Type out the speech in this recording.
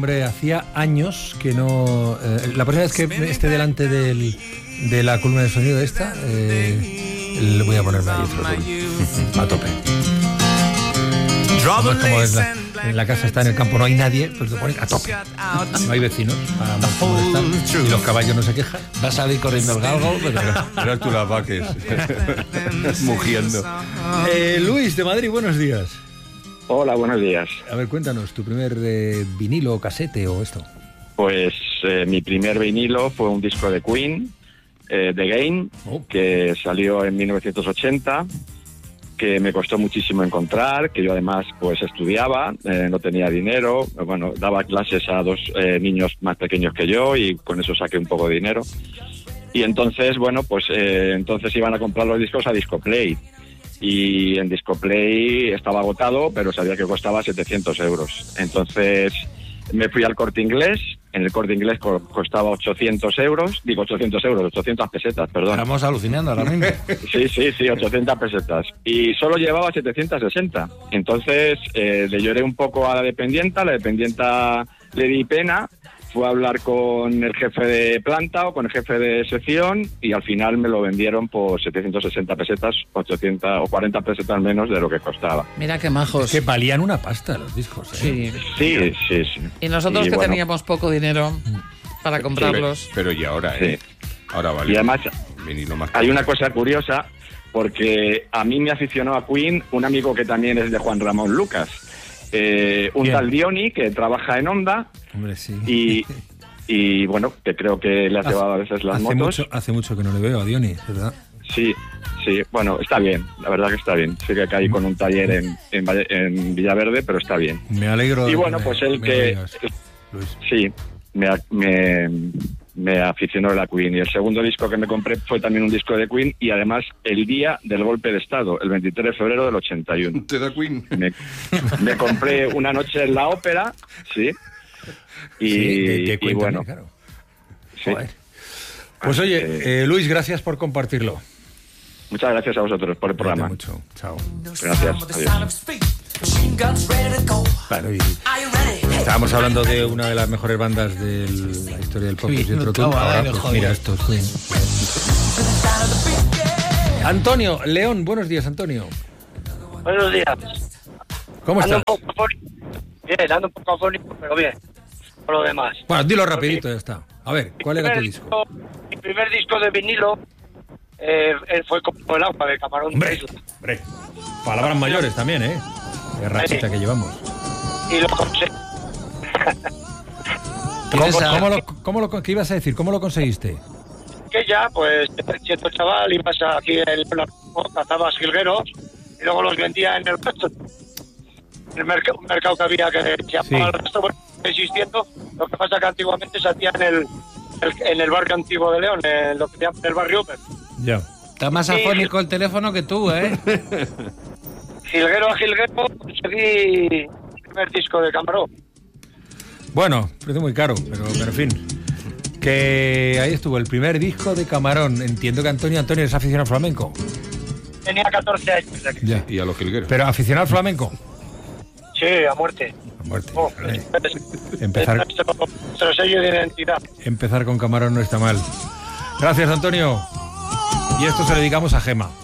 Hombre, hacía años que no... la próxima vez que esté delante de la columna de sonido esta, le voy a ponerme ahí otro a tope. No es como en la casa está en el campo, no hay nadie, pues te ponen a tope. No hay vecinos para molestar y los caballos no se quejan. Va a salir corriendo el galgo, Verás tú las vaques mugiendo. Luis de Madrid, buenos días. Hola, buenos días. A ver, cuéntanos, tu primer vinilo o casete o esto. Pues mi primer vinilo fue un disco de Queen, The Game, que salió en 1980, que me costó muchísimo encontrar, que yo además pues estudiaba, no tenía dinero, bueno, daba clases a dos niños más pequeños que yo y con eso saqué un poco de dinero. Y entonces, bueno, pues entonces iban a comprar los discos a Discoplay. Y en Discoplay estaba agotado, pero sabía que costaba 700 euros. Entonces me fui al Corte Inglés. En el Corte Inglés costaba 800 pesetas, perdón. Estamos alucinando ahora mismo. Sí, 800 pesetas. Y solo llevaba 760. Entonces le lloré un poco a la dependienta le di pena. Fue a hablar con el jefe de planta o con el jefe de sección y al final me lo vendieron por 760 pesetas, 800 o 40 pesetas menos de lo que costaba. Mira qué majos. Es que valían una pasta los discos, ¿eh? Sí. Y nosotros teníamos poco dinero para comprarlos. Pero y ahora, sí. Ahora vale. Y además más hay una cosa curiosa, porque a mí me aficionó a Queen un amigo que también es de Juan Ramón Lucas. Un tal Diony que trabaja en Honda. Hombre, sí. Y bueno, que creo que le ha llevado a veces las motos. Hace mucho que no le veo a Diony, ¿verdad? Sí, bueno, está bien, la verdad que está bien. Sí que caí con un taller en Villaverde, pero está bien. Me alegro. Y bueno, pues él que... Sí, me aficionó a la Queen. Y el segundo disco que me compré fue también un disco de Queen y además el día del golpe de Estado, el 23 de febrero del 81. ¿Te da Queen? Me compré una noche en la ópera, sí. Y bueno, claro. Sí. Pues oye, Luis, gracias por compartirlo. Muchas gracias a vosotros por el programa. Mucho. Chao. Gracias. Adiós. Claro, y estábamos hablando de una de las mejores bandas de la historia del pop. Mira esto. Antonio León, buenos días, Antonio. Buenos días. ¿Cómo estás? Bien, ando un poco afónico, pero bien. Por lo demás. Bueno, dilo rapidito, ya está. A ver, ¿cuál era tu disco? Mi primer disco de vinilo fue como el agua de Camarón. Hombre, palabras mayores también, ¿eh? Qué rachita que llevamos. Y lo conseguí. ¿Qué ibas a decir? ¿Cómo lo conseguiste? Que ya, pues, siendo chaval, ibas aquí en la cazabas jilgueros y luego los vendía en el resto. En el mercado que había que se llamaba el resto, bueno, existiendo. Lo que pasa que antiguamente se hacía en el barrio antiguo de León, en lo que se llama el barrio Upper. Ya. Está más afónico el teléfono que tú, ¿eh? Jilguero a jilguero conseguí el primer disco de Camarón. Bueno, parece muy caro, pero en fin. Que ahí estuvo el primer disco de Camarón. Entiendo que Antonio es aficionado al flamenco. Tenía 14 años. Ya. Y a los jilgueros. ¿Pero aficionado al flamenco? Sí, a muerte. A muerte. Empezar. Nuestro sello de identidad. Empezar con Camarón no está mal. Gracias, Antonio. Y esto se lo dedicamos a Gema.